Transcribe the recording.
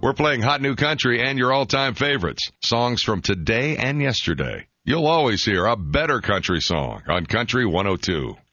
We're playing hot new country and your all-time favorites, songs from today and yesterday. You'll always hear a better country song on Country 102.